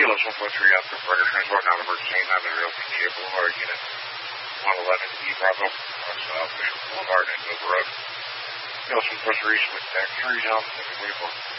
Kilo 1.3 after Further Transport, now emergency, 900 LPGA Boulevard, Unit 111, E Bravo, Official Boulevard, and Dover Road. Kilo 1.3 with tax 3 on 74.